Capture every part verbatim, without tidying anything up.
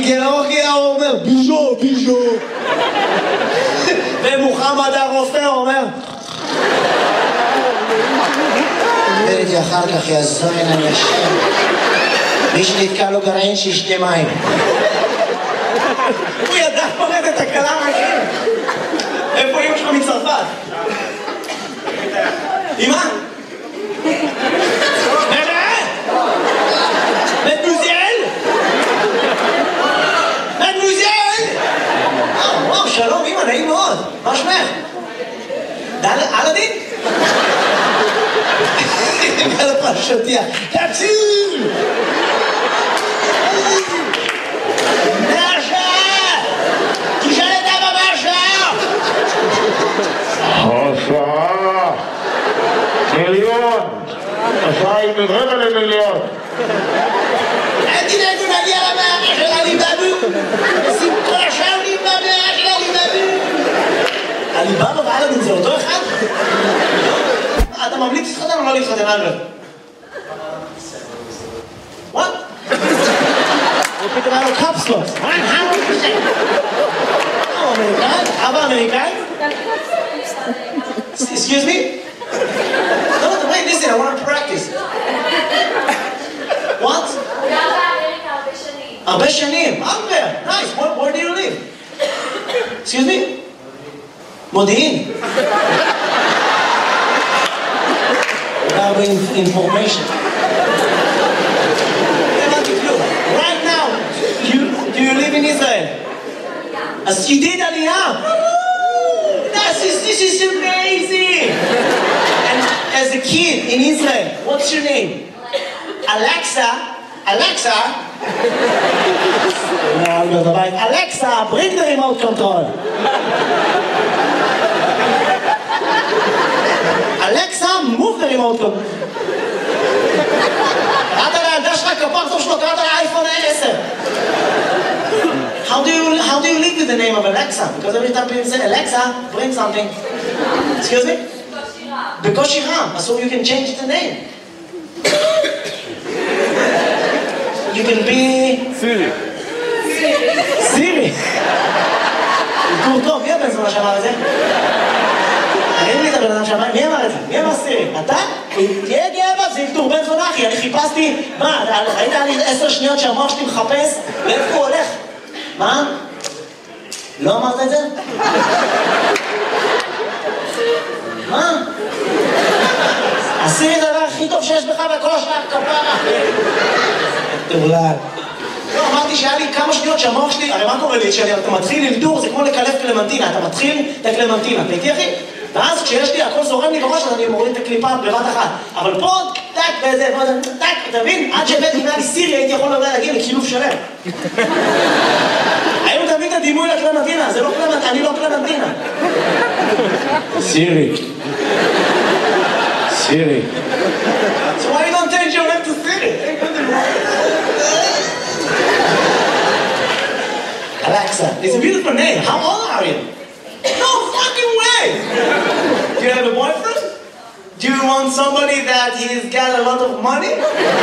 גיאורגיה הוא אומר ביז'ו, ביז'ו. ומוחמד הרופא אומר דבר איתי אחר כך יעזור אני השם. מי שנתקע לו גרעין שישתה מים. הוא ידע פרד את הקלה מהכם. איפה אמא שלך מצרפת? אמא? מדמוזל? מדמוזל? וואו, שלום אמא, נעים מאוד. מה שמך? אלאדין? על הפרשתיה. תציל! מרשה! תשאל את אבא מרשה! השעה! מיליון! השעה היא מרבע למיליון! אל תדאגו נגיע למאה של עליבאבו! שמחה שנים במאה של עליבאבו! עליבאבו ואלאדין זה אותו אחד? אתה ממליץ להתחתן או לא להתחתן, אלברט? What? הוא פתאום היה לו קפסלוס. הוא אמריקאי? אבא אמריקאי? Excuse me? No, wait, listen, I want to practice. What? הרבה שנים. Albert, nice. Where, where do you live? Excuse me? מודיעין. About information. Right now, you do you live in Israel? As you did Aliyah. This is this is amazing. And as a kid in Israel, what's your name? Alexa. Alexa. Alexa, bring the remote control. Alexa, move the remote control. קראת לילדה שלך כפר טוב שלו, קראת לאייפון עשר. How do you how do you live with the name of Alexa? Because every time people say Alexa, bring something. Excuse me? בקושי רם. So you can change the name. You can be Siri. Siri. גור טוב, מי הבן זונה שאמר את זה? אין לי את הבן אדם שאמר, מי אמר את זה? מי אמר סירי? אתה? תהיה גאה, זה ילתור בן זונה אחי, אני חיפשתי, מה, ראית לי עשר שניות שהמוח שלי מחפש, ואיפה הוא הולך? מה? לא אמרת את זה? מה? הסירי זה הדבר הכי טוב שיש בך בכל השאר כפרה. תאולל. לא, אמרתי שהיה לי כמה שניות שהמוח שלי, הרי מה קורה לי? כשאתה מתחיל ללדור, זה כמו לקלף קלמנטינה, אתה מתחיל את הקלמנטינה, אתה איתי אחי? ואז כשיש לי, הכל זורם לי בראש, אז אני מוריד את הקליפה בבת אחת. אבל פה, טק, וזה, טק, אתה מבין? עד שבית נמנה לי סירי, הייתי יכול להגיע לקילוף שלם. היום תביא את הדימוי לקלמנטינה, זה לא קלמנטינה, אני לא קלמנטינה. סירי. סירי. So why you don't change your name to Siri? Alexa, it's a beautiful name. How old are you? No fucking way! Do you have a boyfriend? Do you want somebody that he's got a lot of money?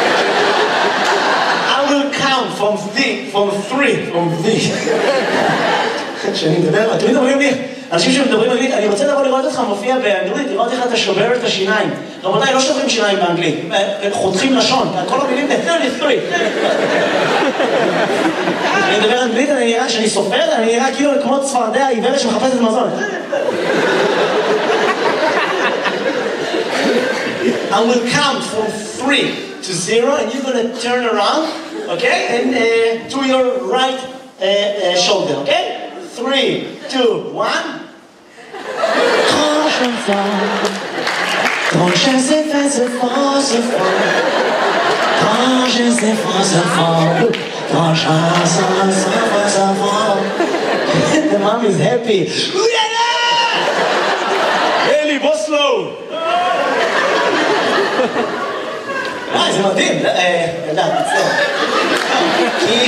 I will count from three, from three, from three. כשאני מדבר, אתם מדברים לי, אנשים שמדברים אנגלית, אני רוצה לבוא לראות אותך מופיע באנגלית, לראות איך אתה שובר את השיניים. רבותיי, לא שוברים שיניים באנגלית, חותכים לשון, כל המילים ב-שלושים ושלוש. אני מדבר אנגלית, אני נראה, כשאני סופר, אני נראה כאילו כמו צפרדע עיוורת שמחפשת מזון. I will count from three to zero, and you're going to turn around, okay? And uh, to your right uh, uh, shoulder, okay? Three, two, one. Quand je fais, quand je sais faire ce fort, ce fort. Quand je sais faire ce fort, quand je sais faire ce fort. The mom is happy. Eli, בוא slow. אה, זה מדהים. אה, ידעת, בסדר.